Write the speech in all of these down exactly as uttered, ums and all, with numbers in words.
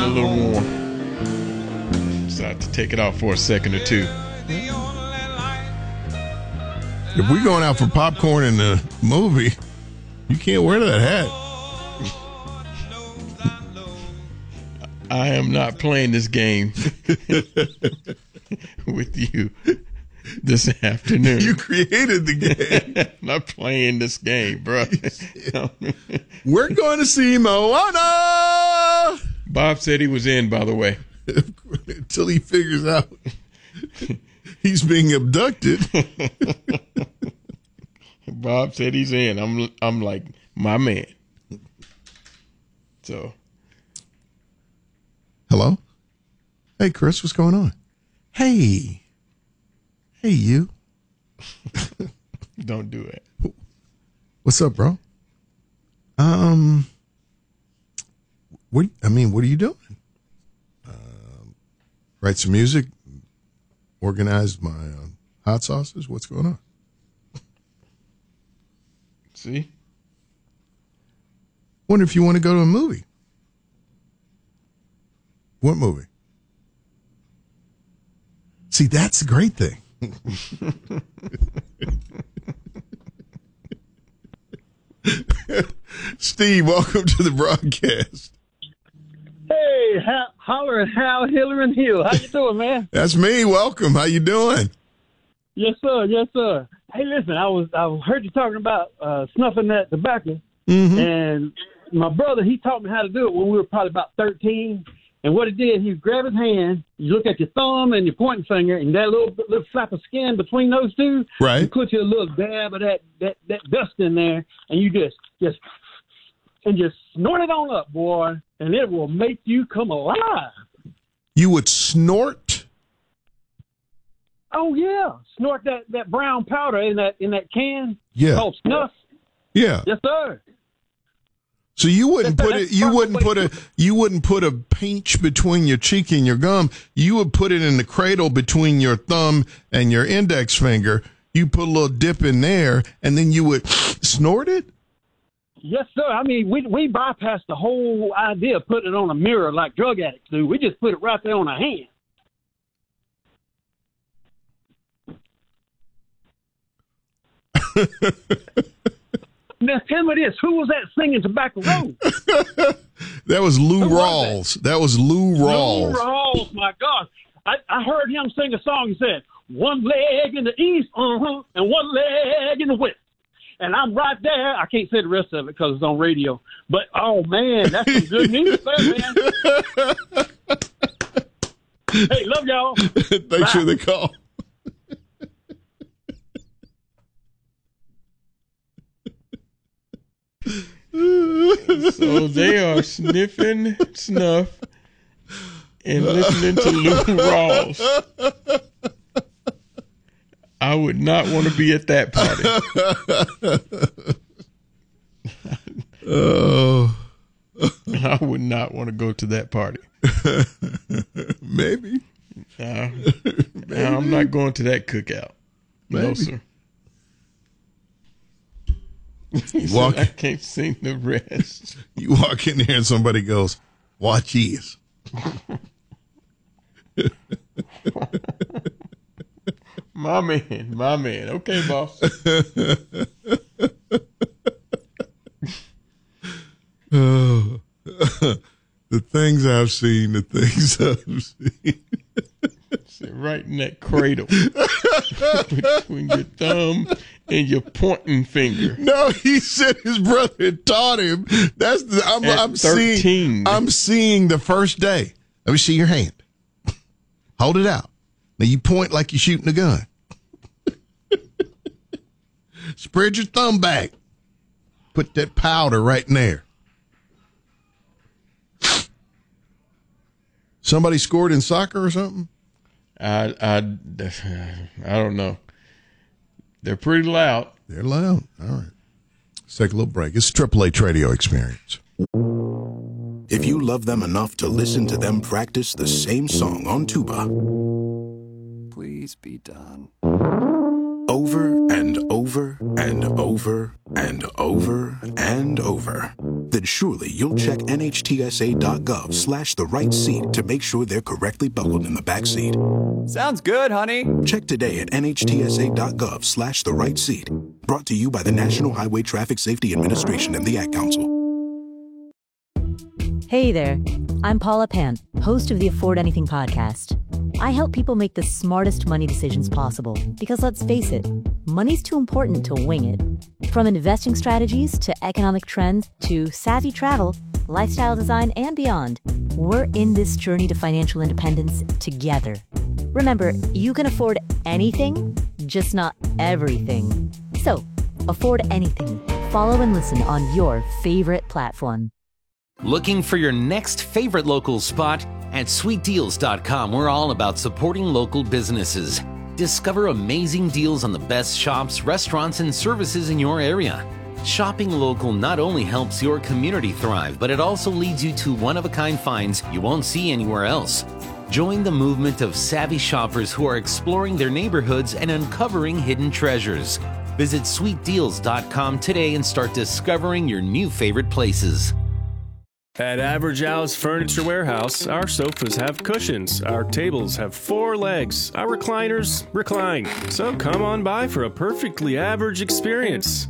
a little warm. So I have to take it off for a second or two. If we're going out for popcorn in the movie, you can't wear that hat. I am not playing this game with you this afternoon. You created the game. I'm not playing this game, bro. We're going to see Moana. Bob said he was in, by the way. Until he figures out he's being abducted. Bob said he's in. I'm I'm like, my man. So. Hello? Hey, Chris, what's going on? Hey. Hey, you. Don't do it. What's up, bro? Um, what, I mean, what are you doing? Uh, write some music? Organize my uh, hot sauces? What's going on? See? Wonder if you want to go to a movie. What movie? See, that's the great thing. Steve, welcome to the broadcast. Hey, ho- holler at Hal, Hiller, and Hill. How you doing, man? That's me. Welcome. How you doing? Yes, sir. Yes, sir. Hey, listen, I was I heard you talking about uh, snuffing that tobacco, Mm-hmm. and my brother, he taught me how to do it when we were probably about thirteen. And what he did, he would grab his hand, you look at your thumb and your pointing finger, and that little little flap of skin between those two, Right. you put your little dab of that, that, that dust in there, and you just just and just snort it on up, boy, and it will make you come alive. You would snort? Oh yeah, snort that, that brown powder in that in that can. Yeah. Called snuff. Yeah. Yes, sir. So you wouldn't That's- put it. that's You part wouldn't of the put way- a. You wouldn't put a pinch between your cheek and your gum. You would put it in the cradle between your thumb and your index finger. You put a little dip in there, and then you would snort it. Yes, sir. I mean, we we bypassed the whole idea of putting it on a mirror like drug addicts do. We just put it right there on our hand. Now tell me this: who was that singing Tobacco Road? That was Lou Who was Rawls. That was Lou Rawls. Lou Rawls, my God! I, I heard him sing a song. He said, "One leg in the east, uh-huh, and one leg in the west." And I'm right there. I can't say the rest of it because it's on radio. But oh man, that's some good music there, man. Hey, love y'all. Thanks Bye. for the call. So they are sniffing snuff and listening to Lou Rawls. I would not want to be at that party. Oh, I would not want to go to that party. maybe. Uh, I'm not going to that cookout. No, Maybe. sir. He Walk- said, I can't sing the rest. You walk in there and somebody goes, "Watch these." My man, my man. Okay, boss. Oh, the things I've seen, the things I've seen. Sit right in that cradle between your thumb and your pointing finger. No, he said his brother had taught him. That's the I'm, At I'm thirteen. seeing. I'm seeing the first day. Let me see your hand. Hold it out. Now you point like you're shooting a gun. Spread your thumb back. Put that powder right in there. Somebody scored in soccer or something? I, I, I don't know. They're pretty loud. They're loud. All right. Let's take a little break. It's Triple H Radio Experience. If you love them enough to listen to them practice the same song on tuba, Please be done. over and over and over and over and over, then surely you'll check nhtsa.gov slash the right seat to make sure they're correctly buckled in the back seat. Sounds good, honey. Check today at nhtsa.gov slash the right seat. Brought to you by the National Highway Traffic Safety Administration and the Ad Council. Hey there, I'm Paula Pant, host of the Afford Anything podcast. I help people make the smartest money decisions possible because, let's face it, money's too important to wing it. From investing strategies to economic trends to savvy travel, lifestyle design, and beyond, we're in this journey to financial independence together. Remember, you can afford anything, just not everything. So, afford anything. Follow and listen on your favorite platform. Looking for your next favorite local spot? At sweet deals dot com, we're all about supporting local businesses. Discover amazing deals on the best shops, restaurants, and services in your area. Shopping local not only helps your community thrive, but it also leads you to one-of-a-kind finds you won't see anywhere else. Join the movement of savvy shoppers who are exploring their neighborhoods and uncovering hidden treasures. Visit sweet deals dot com today and start discovering your new favorite places. At Average Al's Furniture Warehouse, our sofas have cushions, our tables have four legs, our recliners recline. So come on by for a perfectly average experience.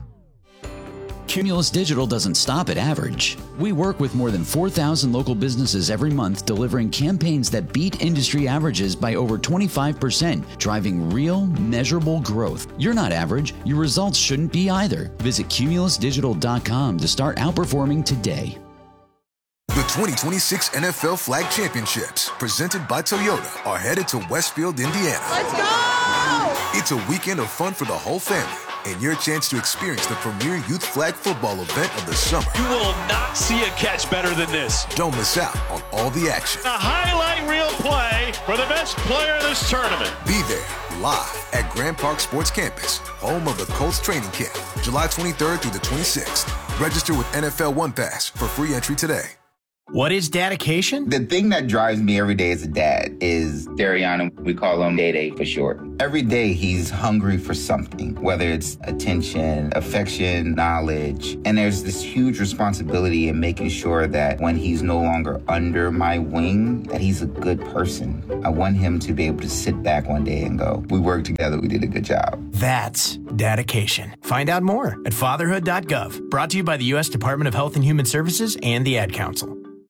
Cumulus Digital doesn't stop at average. We work with more than four thousand local businesses every month, delivering campaigns that beat industry averages by over twenty-five percent, driving real, measurable growth. You're not average. Your results shouldn't be either. Visit cumulus digital dot com to start outperforming today. The twenty twenty-six N F L Flag Championships, presented by Toyota, are headed to Westfield, Indiana. Let's go! It's a weekend of fun for the whole family, and your chance to experience the premier youth flag football event of the summer. You will not see a catch better than this. Don't miss out on all the action. A highlight reel play for the best player of this tournament. Be there, live at Grand Park Sports Campus, home of the Colts training camp, July twenty-third through the twenty-sixth. Register with N F L One Pass for free entry today. What is dedication? The thing that drives me every day as a dad is Dariana. We call him Day Day for short. Every day he's hungry for something, whether it's attention, affection, knowledge. And there's this huge responsibility in making sure that when he's no longer under my wing, that he's a good person. I want him to be able to sit back one day and go, we worked together, we did a good job. That's dedication. Find out more at fatherhood dot gov. Brought to you by the U S Department of Health and Human Services and the Ad Council.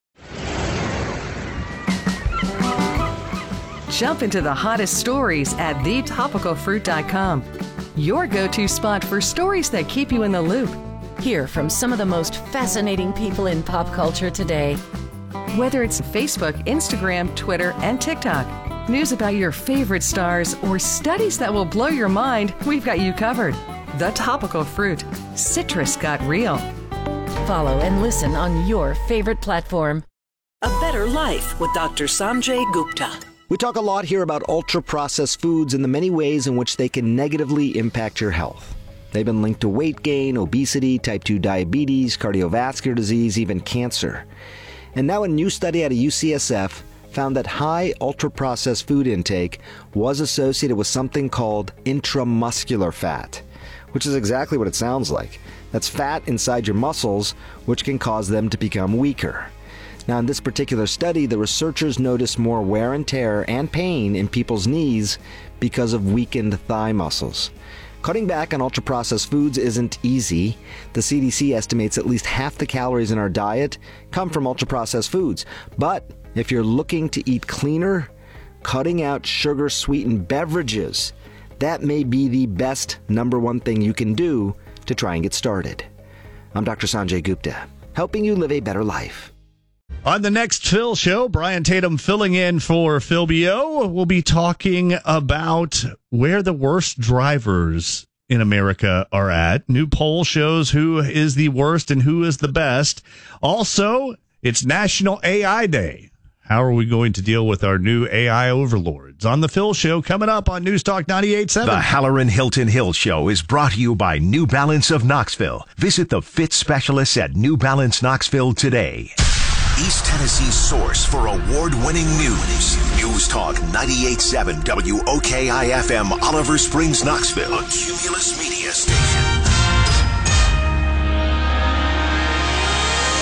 Jump into the hottest stories at the topical fruit dot com. Your go-to spot for stories that keep you in the loop. Hear from some of the most fascinating people in pop culture today. Whether it's Facebook, Instagram, Twitter, and TikTok, news about your favorite stars, or studies that will blow your mind, we've got you covered. The Topical Fruit. Citrus got real. Follow and listen on your favorite platform. A Better Life with Doctor Sanjay Gupta. We talk a lot here about ultra-processed foods and the many ways in which they can negatively impact your health. They've been linked to weight gain, obesity, type two diabetes, cardiovascular disease, even cancer. And now a new study out of U C S F found that high ultra-processed food intake was associated with something called intramuscular fat, which is exactly what it sounds like. That's fat inside your muscles, which can cause them to become weaker. Now, in this particular study, the researchers noticed more wear and tear and pain in people's knees because of weakened thigh muscles. Cutting back on ultra-processed foods isn't easy. The C D C estimates at least half the calories in our diet come from ultra-processed foods. But if you're looking to eat cleaner, cutting out sugar-sweetened beverages, that may be the best number one thing you can do to try and get started. I'm Doctor Sanjay Gupta, helping you live a better life. On the next Phil Show, Brian Tatum filling in for Phil B O. We'll be talking about where the worst drivers in America are at. New poll shows who is the worst and who is the best. Also, it's National A I Day. How are we going to deal with our new A I overlords? On the Phil Show, coming up on News Talk ninety-eight point seven. The Halloran Hilton Hill Show is brought to you by New Balance of Knoxville. Visit the fit specialists at New Balance Knoxville today. East Tennessee's source for award-winning news. News Talk ninety-eight point seven W O K I F M, Oliver Springs, Knoxville. A Cumulus Media Station.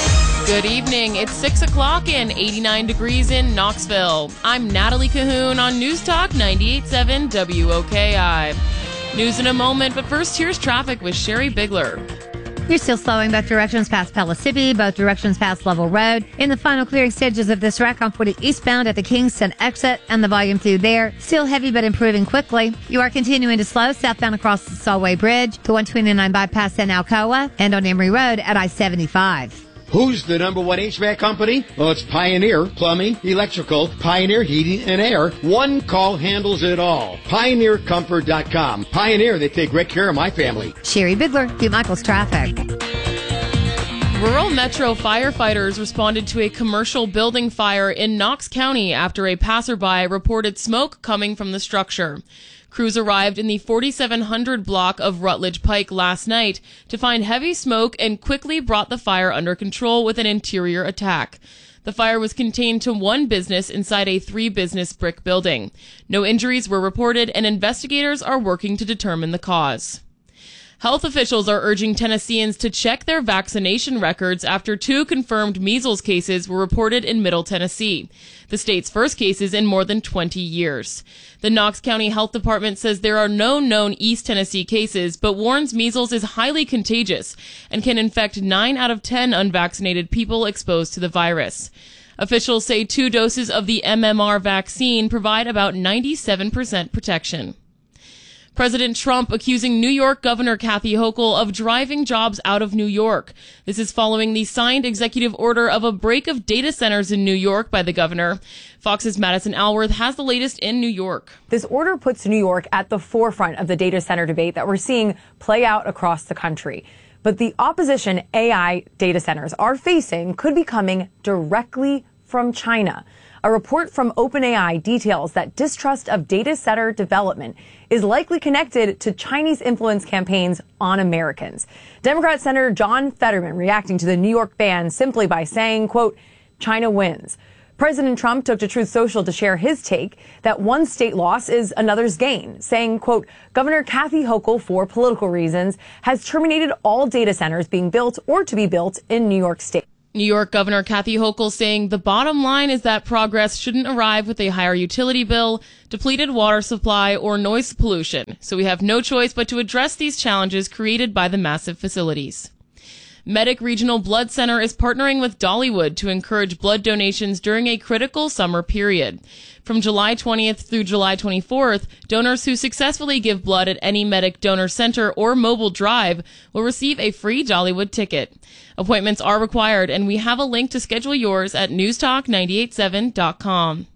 Good evening. It's six o'clock and eighty-nine degrees in Knoxville. I'm Natalie Cahoon on News Talk ninety-eight point seven W O K I. News in a moment, but first here's traffic with Sherry Bigler. You're still slowing both directions past Pellissippi, both directions past Level Road. In the final clearing stages of this wreck on forty eastbound at the Kingston exit and the volume through there. Still heavy but improving quickly. You are continuing to slow southbound across the Solway Bridge, the one twenty-nine bypass in Alcoa, and on Emory Road at I seventy-five. Who's the number one H V A C company? Well, it's Pioneer Plumbing, Electrical, Pioneer Heating and Air. One call handles it all. Pioneer Comfort dot com. Pioneer, they take great care of my family. Sherry Bigler, Butte Michaels Traffic. Rural Metro firefighters responded to a commercial building fire in Knox County after a passerby reported smoke coming from the structure. Crews arrived in the forty-seven hundred block of Rutledge Pike last night to find heavy smoke and quickly brought the fire under control with an interior attack. The fire was contained to one business inside a three-business brick building. No injuries were reported, and investigators are working to determine the cause. Health officials are urging Tennesseans to check their vaccination records after two confirmed measles cases were reported in Middle Tennessee, the state's first cases in more than twenty years. The Knox County Health Department says there are no known East Tennessee cases, but warns measles is highly contagious and can infect nine out of ten unvaccinated people exposed to the virus. Officials say two doses of the M M R vaccine provide about ninety-seven percent protection. President Trump accusing New York Governor Kathy Hochul of driving jobs out of New York. This is following the signed executive order of a break of data centers in New York by the governor. Fox's Madison Alworth has the latest in New York. This order puts New York at the forefront of the data center debate that we're seeing play out across the country. But the opposition A I data centers are facing could be coming directly from China. A report from OpenAI details that distrust of data center development is likely connected to Chinese influence campaigns on Americans. Democrat Senator John Fetterman reacting to the New York ban simply by saying, quote, China wins. President Trump took to Truth Social to share his take that one state loss is another's gain, saying, quote, Governor Kathy Hochul, for political reasons, has terminated all data centers being built or to be built in New York State. New York Governor Kathy Hochul saying the bottom line is that progress shouldn't arrive with a higher utility bill, depleted water supply, or noise pollution. So we have no choice but to address these challenges created by the massive facilities. Medic Regional Blood Center is partnering with Dollywood to encourage blood donations during a critical summer period. From July twentieth through July twenty-fourth, donors who successfully give blood at any Medic Donor Center or mobile drive will receive a free Dollywood ticket. Appointments are required, and we have a link to schedule yours at newstalk nine eight seven dot com.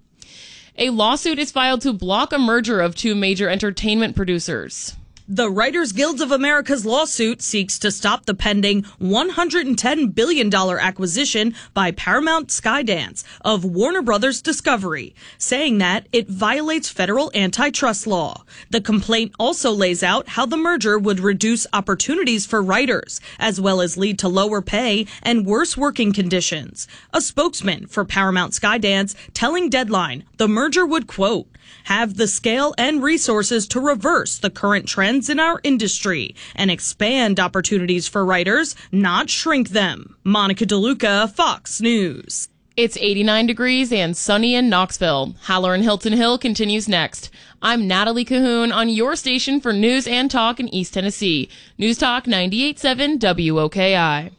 A lawsuit is filed to block a merger of two major entertainment producers. The Writers Guild of America's lawsuit seeks to stop the pending one hundred ten billion dollars acquisition by Paramount Skydance of Warner Brothers Discovery, saying that it violates federal antitrust law. The complaint also lays out how the merger would reduce opportunities for writers, as well as lead to lower pay and worse working conditions. A spokesman for Paramount Skydance telling Deadline the merger would, quote, have the scale and resources to reverse the current trends in our industry and expand opportunities for writers, not shrink them. Monica DeLuca, Fox News. It's eighty-nine degrees and sunny in Knoxville. Halloran Hilton Hill continues next. I'm Natalie Cahoon on your station for news and talk in East Tennessee. News Talk ninety-eight point seven W O K I.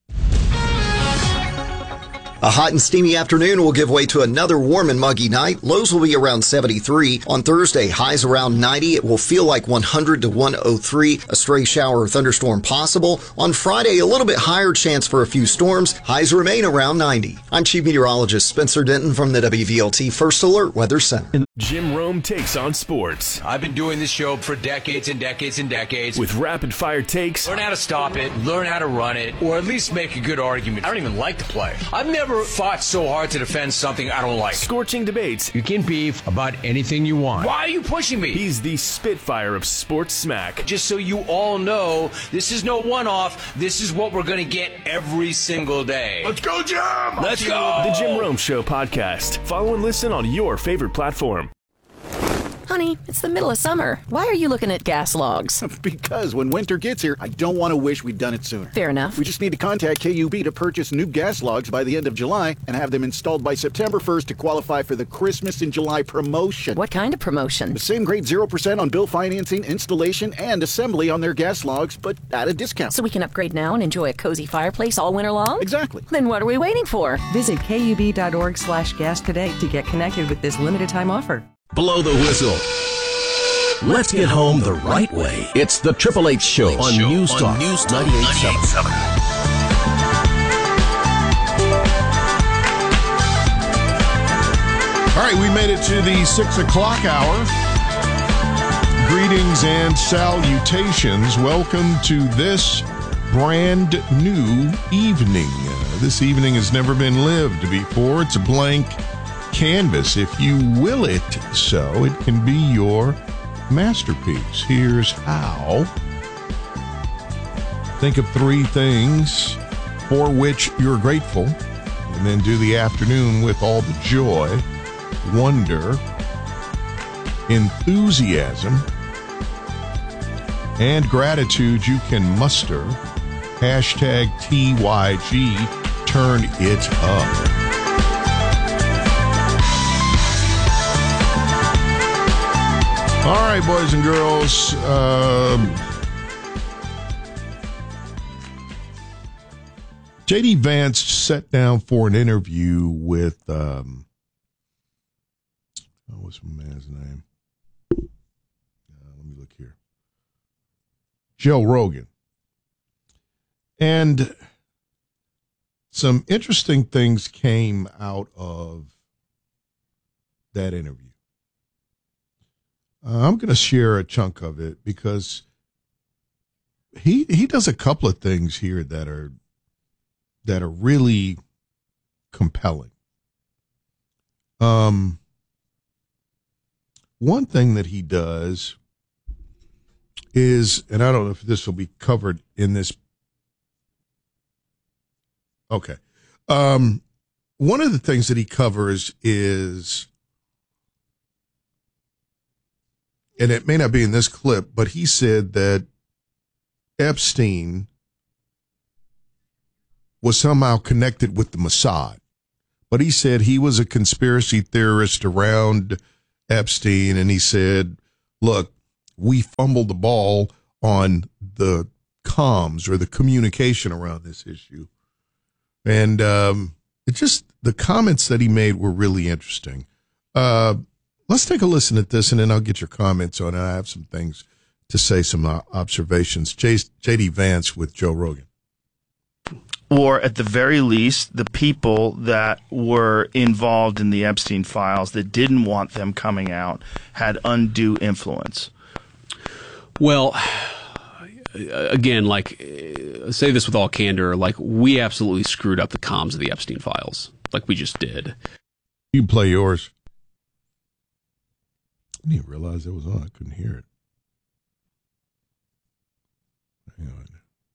A hot and steamy afternoon will give way to another warm and muggy night. Lows will be around seventy-three. On Thursday, highs around ninety. It will feel like one hundred to one oh three. A stray shower or thunderstorm possible. On Friday, a little bit higher chance for a few storms. Highs remain around ninety. I'm Chief Meteorologist Spencer Denton from the W V L T First Alert Weather Center. Jim Rome takes on sports. I've been doing this show for decades and decades and decades. With rapid fire takes. Learn how to stop it, learn how to run it, or at least make a good argument. I don't even like the play. I've never fought so hard to defend something I don't like. Scorching debates. You can beef about anything you want. Why are you pushing me? He's the Spitfire of sports smack. Just so you all know, this is no one-off. This is what we're going to get every single day. Let's go, Jim! Let's go! The Jim Rome Show podcast. Follow and listen on your favorite platform. Honey, it's the middle of summer. Why are you looking at gas logs? Because when winter gets here, I don't want to wish we'd done it sooner. Fair enough. We just need to contact K U B to purchase new gas logs by the end of July and have them installed by September first to qualify for the Christmas in July promotion. What kind of promotion? The same grade zero percent on bill financing, installation, and assembly on their gas logs, but at a discount. So we can upgrade now and enjoy a cozy fireplace all winter long? Exactly. Then what are we waiting for? Visit kub.org slash gas today to get connected with this limited time offer. Blow the whistle. Let's get home the right way. It's the Triple H Show on News Talk ninety-eight point seven. All right, we made it to the six o'clock hour. Greetings and salutations. Welcome to this brand new evening. Uh, this evening has never been lived before. It's a blank canvas. If you will it so, it can be your masterpiece. Here's how. Think of three things for which you're grateful, and then do the afternoon with all the joy, wonder, enthusiasm, and gratitude you can muster. Hashtag T Y G. Turn it up. All right, boys and girls. Um, J D Vance sat down for an interview with, um, oh, what's my man's name? Uh, let me look here. Joe Rogan. And some interesting things came out of that interview. Uh, I'm going to share a chunk of it because he he does a couple of things here that are that are really compelling. Um, one thing that he does is, and I don't know if this will be covered in this. Okay. Um, one of the things that he covers is, and it may not be in this clip, but he said that Epstein was somehow connected with the Mossad. But he said he was a conspiracy theorist around Epstein, and he said, look, we fumbled the ball on the comms or the communication around this issue. And um, it just, the comments that he made were really interesting. Uh, let's take a listen at this, and then I'll get your comments on it. I have some things to say, some uh, observations. J D Vance with Joe Rogan. Or at the very least, the people that were involved in the Epstein files that didn't want them coming out had undue influence. Well, again, like, say this with all candor, like, we absolutely screwed up the comms of the Epstein files. Like, we just did. You play yours. I didn't realize it was on. I couldn't hear it. Hang on.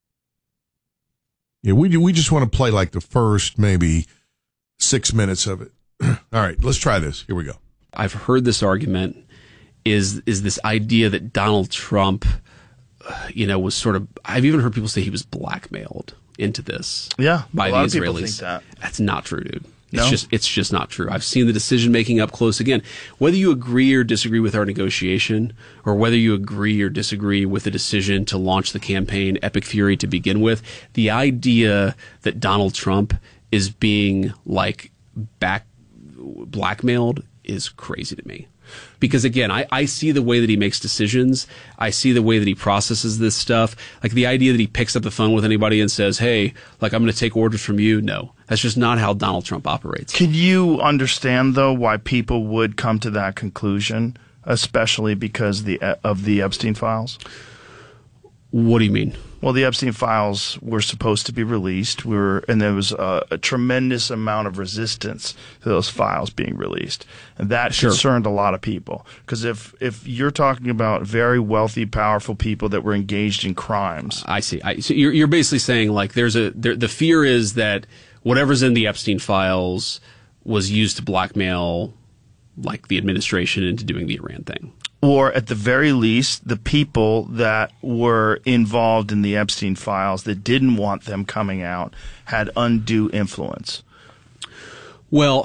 Yeah, we we just want to play like the first maybe six minutes of it. All right, let's try this. Here we go. I've heard this argument is is this idea that Donald Trump, uh, you know, was sort of. I've even heard people say he was blackmailed into this. Yeah, by a the lot Israelis. Of people think that. That's not true, dude. It's No? just it's just not true. I've seen the decision making up close. Again, whether you agree or disagree with our negotiation, or whether you agree or disagree with the decision to launch the campaign Epic Fury to begin with, the idea that Donald Trump is being like back blackmailed is crazy to me. Because again, I, I see the way that he makes decisions. I see the way that he processes this stuff. Like the idea that he picks up the phone with anybody and says, hey, like, I'm going to take orders from you. No, that's just not how Donald Trump operates. Could you understand, though, why people would come to that conclusion, especially because the of the Epstein files? What do you mean? Well, the Epstein files were supposed to be released. We were, and there was a, a tremendous amount of resistance to those files being released, and that Sure. concerned a lot of people. Because if if you're talking about very wealthy, powerful people that were engaged in crimes, I see. I, so you're you're basically saying like there's a there, the fear is that whatever's in the Epstein files was used to blackmail like the administration into doing the Iran thing. Or at the very least, the people that were involved in the Epstein files that didn't want them coming out had undue influence. Well,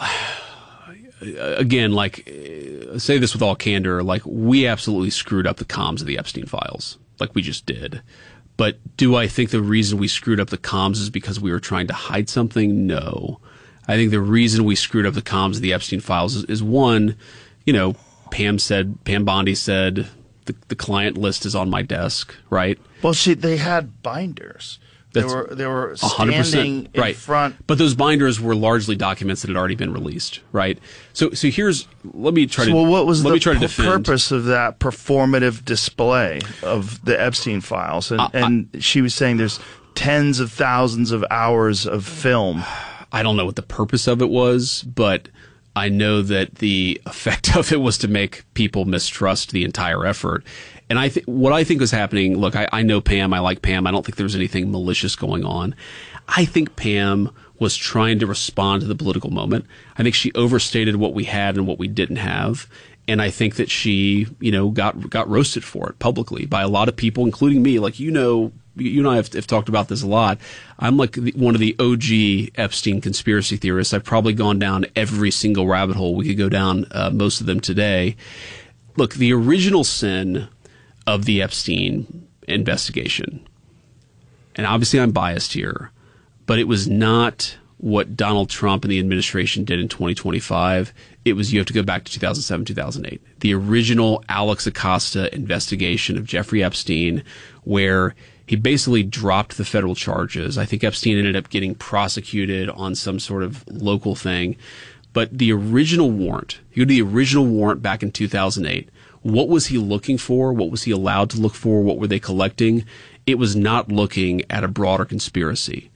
again, like, say this with all candor, like, we absolutely screwed up the comms of the Epstein files. Like, we just did. But do I think the reason we screwed up the comms is because we were trying to hide something? No. I think the reason we screwed up the comms of the Epstein files is, is one, you know, Pam said, Pam Bondi said, the, the client list is on my desk, right? Well, see, they had binders. They That's were they were one hundred percent standing in right. front. But those binders were largely documents that had already been released, right? So so here's let me try so to well, what was let the me try to p- defend. purpose of that performative display of the Epstein files? And, Uh, and she was saying there's tens of thousands of hours of film. I don't know what the purpose of it was, but I know that the effect of it was to make people mistrust the entire effort. And I think what I think was happening, look, I, I know Pam, I like Pam. I don't think there was anything malicious going on. I think Pam was trying to respond to the political moment. I think she overstated what we had and what we didn't have. And I think that she, you know, got got roasted for it publicly by a lot of people, including me. Like, you know, you and I have, have talked about this a lot. I'm like the, one of the O G Epstein conspiracy theorists. I've probably gone down every single rabbit hole. We could go down uh, most of them today. Look, the original sin of the Epstein investigation, and obviously I'm biased here, but it was not what Donald Trump and the administration did in twenty twenty-five. It was, you have to go back to two thousand seven, two thousand eight. The original Alex Acosta investigation of Jeffrey Epstein, where he basically dropped the federal charges. I think Epstein ended up getting prosecuted on some sort of local thing. But the original warrant, you go to the original warrant back in two thousand eight. What was he looking for? What was he allowed to look for? What were they collecting? It was not looking at a broader conspiracy.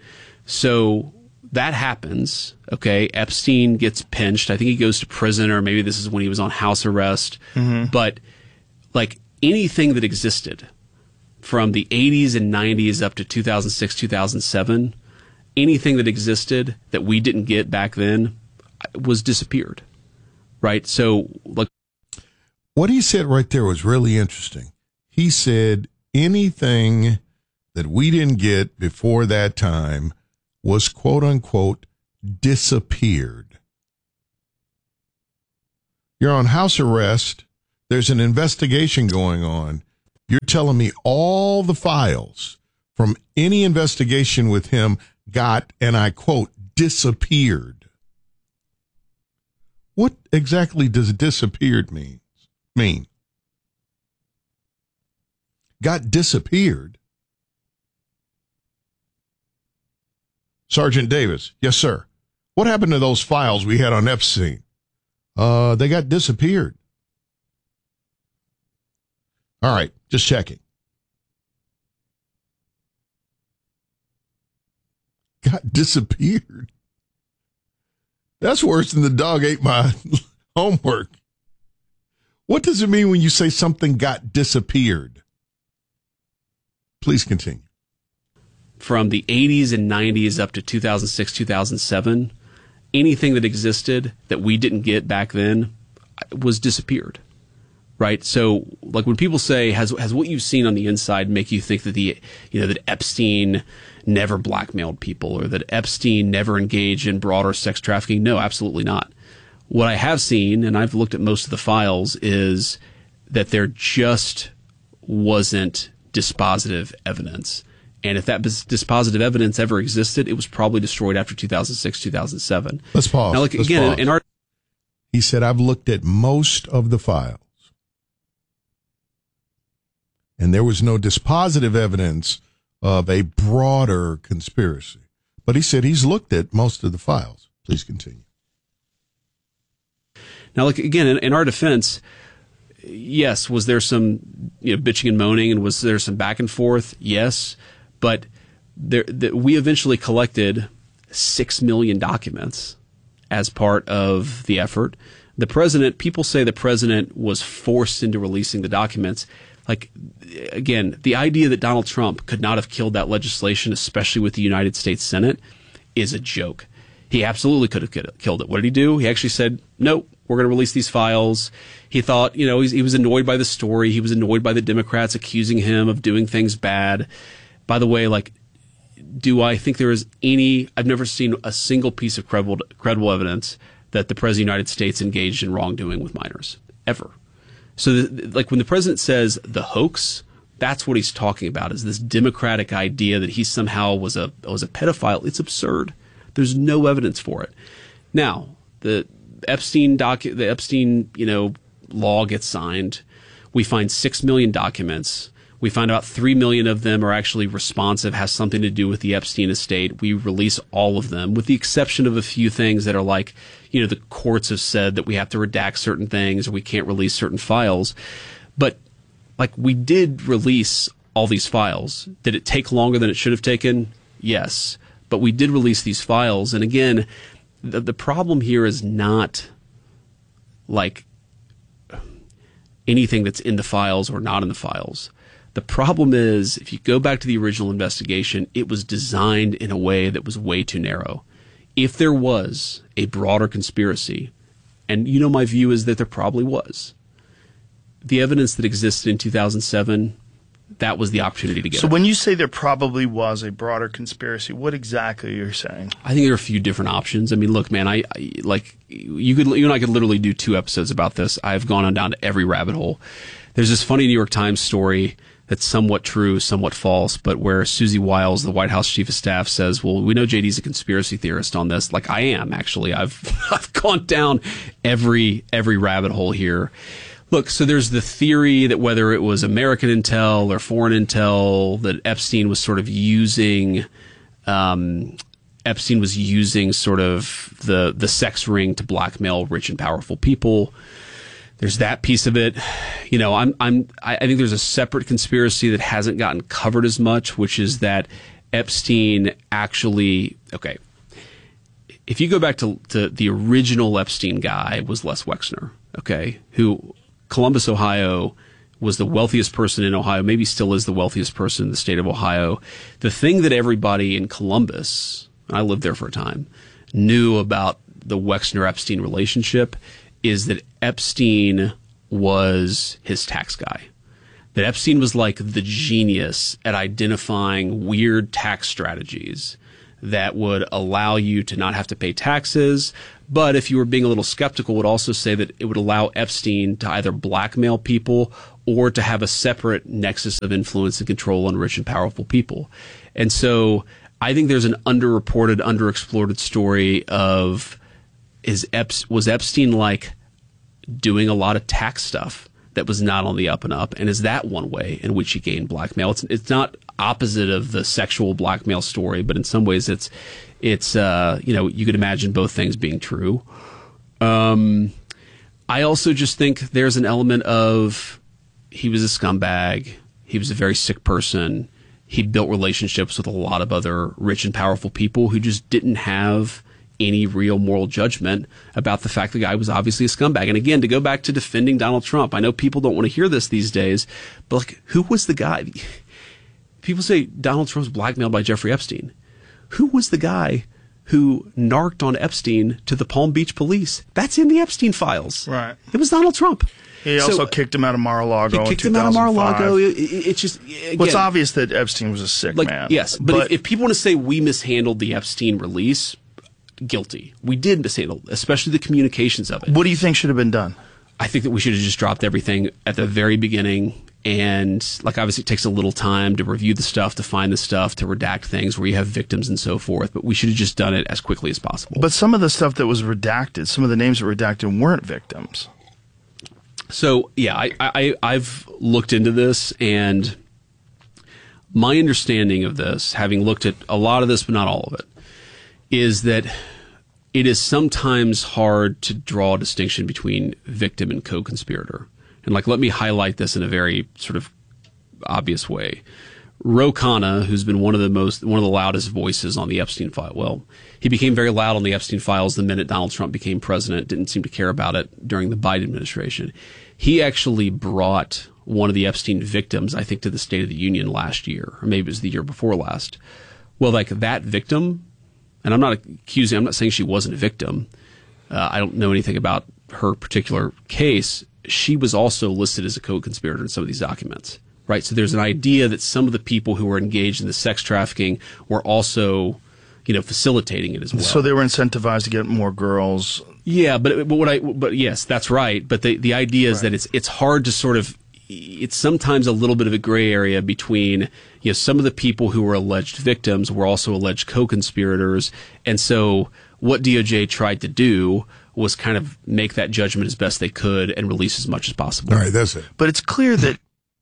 So that happens, okay? Epstein gets pinched. I think he goes to prison, or maybe this is when he was on house arrest. Mm-hmm. But like anything that existed from the eighties and nineties up to two thousand six, two thousand seven, anything that existed that we didn't get back then was disappeared, right? So like, what he said right there was really interesting. He said anything that we didn't get before that time was, quote unquote, disappeared. You're on house arrest. There's an investigation going on. You're telling me all the files from any investigation with him got, and I quote, disappeared. What exactly does disappeared mean? mean? Got disappeared? Sergeant Davis, yes, sir. What happened to those files we had on Epstein? Uh, they got disappeared. All right, just checking. Got disappeared? That's worse than the dog ate my homework. What does it mean when you say something got disappeared? Please continue. From the eighties and nineties up to two thousand six, two thousand seven, anything that existed that we didn't get back then was disappeared, right? So, like when people say, "Has has what you've seen on the inside make you think that the you know that Epstein never blackmailed people or that Epstein never engaged in broader sex trafficking?" No, absolutely not. What I have seen, and I've looked at most of the files, is that there just wasn't dispositive evidence. And if that dispositive evidence ever existed, it was probably destroyed after two thousand six, two thousand seven. Let's pause. Now, like, Let's again, pause. in our He said, I've looked at most of the files, and there was no dispositive evidence of a broader conspiracy. But he said he's looked at most of the files. Please continue. Now, like, again, in, in our defense, yes, was there some you know, bitching and moaning, and was there some back and forth? Yes. But there, the, we eventually collected six million documents as part of the effort. The president, people say the president was forced into releasing the documents. Like, again, the idea that Donald Trump could not have killed that legislation, especially with the United States Senate, is a joke. He absolutely could have killed it. What did he do? He actually said, nope, we're going to release these files. He thought, you know, he's, he was annoyed by the story. He was annoyed by the Democrats accusing him of doing things bad. By the way, like, do I think there is any, I've never seen a single piece of credible, credible evidence that the President of the United States engaged in wrongdoing with minors, ever. So, the, like, when the president says the hoax, that's what he's talking about, is this Democratic idea that he somehow was a was a pedophile. It's absurd. There's no evidence for it. Now, the Epstein docu- the Epstein, you know, law gets signed. We find six million documents. We find out three million of them are actually responsive, has something to do with the Epstein estate. We release all of them, with the exception of a few things that are like, you know, the courts have said that we have to redact certain things or we can't release certain files. But, like, we did release all these files. Did it take longer than it should have taken? Yes. But we did release these files. And again, the, the problem here is not, like, anything that's in the files or not in the files. The problem is, if you go back to the original investigation, it was designed in a way that was way too narrow. If there was a broader conspiracy, and you know my view is that there probably was, the evidence that existed in two thousand seven, that was the opportunity to get So it. when you say there probably was a broader conspiracy, what exactly are you saying? I think there are a few different options. I mean, look, man, I, I like you could you and I could literally do two episodes about this. I've gone on down to every rabbit hole. There's this funny New York Times story that's somewhat true, somewhat false, but where Susie Wiles, the White House chief of staff, says, well, we know J D's a conspiracy theorist on this. Like, I am, actually. I've I've gone down every every rabbit hole here. Look, so there's the theory that whether it was American intel or foreign intel, that Epstein was sort of using um, Epstein was using sort of the the sex ring to blackmail rich and powerful people. There's that piece of it. You know, I'm, I'm, I think there's a separate conspiracy that hasn't gotten covered as much, which is that Epstein actually, okay, if you go back to, to the original Epstein guy was Les Wexner, okay, who Columbus, Ohio, was the wealthiest person in Ohio, maybe still is the wealthiest person in the state of Ohio. The thing that everybody in Columbus, I lived there for a time, knew about the Wexner-Epstein relationship is that Epstein was his tax guy. That Epstein was like the genius at identifying weird tax strategies that would allow you to not have to pay taxes, but if you were being a little skeptical, would also say that it would allow Epstein to either blackmail people or to have a separate nexus of influence and control on rich and powerful people. And so I think there's an underreported, underexplored story of is Ep- was Epstein like doing a lot of tax stuff that was not on the up and up, and is that one way in which he gained blackmail? It's it's not opposite of the sexual blackmail story, but in some ways it's it's uh, you know, you could imagine both things being true. Um, I also just think there's an element of he was a scumbag. He was a very sick person. He built relationships with a lot of other rich and powerful people who just didn't have any real moral judgment about the fact the guy was obviously a scumbag. And again, to go back to defending Donald Trump, I know people don't want to hear this these days, but like, who was the guy? People say Donald Trump's blackmailed by Jeffrey Epstein. Who was the guy who narked on Epstein to the Palm Beach police? That's in the Epstein files. Right. It was Donald Trump. He also So, kicked him out of Mar-a-Lago. He kicked in him out of Mar-a-Lago. two thousand It, five. it, it's just again, Well, it's obvious that Epstein was a sick like, man. Yes, but, but if, if people want to say we mishandled the Epstein release, guilty. We did mishandle, especially the communications of it. What do you think should have been done? I think that we should have just dropped everything at the very beginning. And like, obviously, it takes a little time to review the stuff, to find the stuff, to redact things where you have victims and so forth. But we should have just done it as quickly as possible. But some of the stuff that was redacted, some of the names that were redacted weren't victims. So, yeah, I, I, I've looked into this, and my understanding of this, having looked at a lot of this, but not all of it, is that it is sometimes hard to draw a distinction between victim and co-conspirator. And like, let me highlight this in a very sort of obvious way. Ro Khanna, who's been one of the most, one of the loudest voices on the Epstein file. Well, he became very loud on the Epstein files the minute Donald Trump became president, didn't seem to care about it during the Biden administration. He actually brought one of the Epstein victims, I think, to the State of the Union last year, or maybe it was the year before last. Well, like that victim, and I'm not accusing, I'm not saying she wasn't a victim. Uh, I don't know anything about her particular case, she was also listed as a co-conspirator in some of these documents, right? So there's an idea that some of the people who were engaged in the sex trafficking were also, you know, facilitating it as well. So they were incentivized to get more girls. Yeah, but but what I but yes, that's right. But the the idea is right. that it's it's hard to sort of it's sometimes a little bit of a gray area between, you know, some of the people who were alleged victims were also alleged co-conspirators, and so what D O J tried to do was kind of make that judgment as best they could and release as much as possible. All right, that's it. But it's clear that.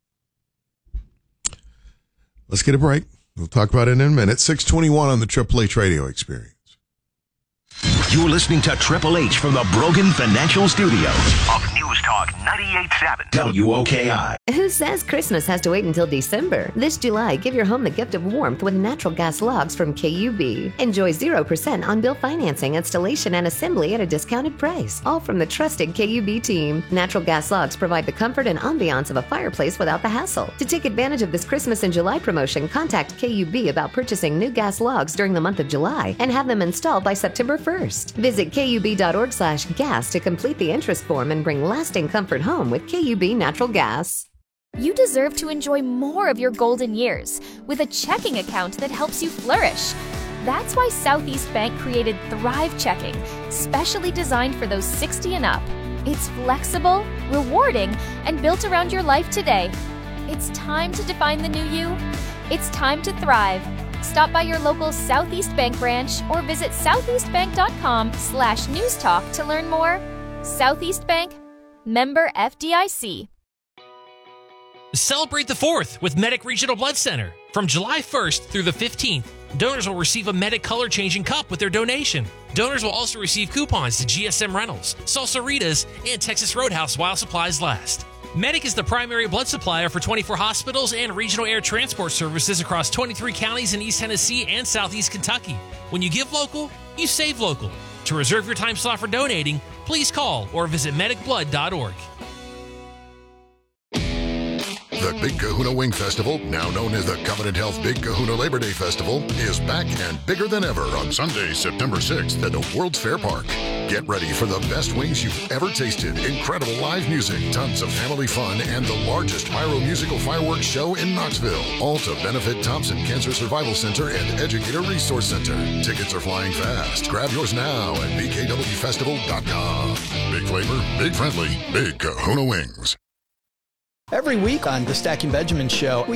Let's get a break. We'll talk about it in a minute. six twenty-one on the Triple H Radio Experience. You're listening to Triple H from the Brogan Financial Studios of News Talk ninety-eight point seven W O K I. Who says Christmas has to wait until December? This July, give your home the gift of warmth with natural gas logs from K U B. Enjoy zero percent on-bill financing, installation, and assembly at a discounted price. All from the trusted K U B team. Natural gas logs provide the comfort and ambiance of a fireplace without the hassle. To take advantage of this Christmas and July promotion, contact K U B about purchasing new gas logs during the month of July and have them installed by September first. Visit kub.org slash gas to complete the interest form and bring lasting comfort home with K U B Natural Gas. You deserve to enjoy more of your golden years with a checking account that helps you flourish. That's why Southeast Bank created Thrive Checking, specially designed for those sixty and up. It's flexible, rewarding, and built around your life today. It's time to define the new you. It's time to thrive. Stop by your local Southeast Bank branch or visit southeastbank.com slash newstalk to learn more. Southeast Bank, member F D I C. Celebrate the fourth with Medic Regional Blood Center. From July first through the fifteenth, donors will receive a Medic color-changing cup with their donation. Donors will also receive coupons to G S M Rentals, Salsaritas, and Texas Roadhouse while supplies last. Medic is the primary blood supplier for twenty-four hospitals and regional air transport services across twenty-three counties in East Tennessee and Southeast Kentucky. When you give local, you save local. To reserve your time slot for donating, please call or visit medic blood dot org. The Big Kahuna Wing Festival, now known as the Covenant Health Big Kahuna Labor Day Festival, is back and bigger than ever on Sunday, September sixth at the World's Fair Park. Get ready for the best wings you've ever tasted, incredible live music, tons of family fun, and the largest pyro-musical fireworks show in Knoxville. All to benefit Thompson Cancer Survival Center and Educator Resource Center. Tickets are flying fast. Grab yours now at b k w festival dot com. Big flavor, big friendly, Big Kahuna Wings. Every week on the Stacking Benjamin Show, we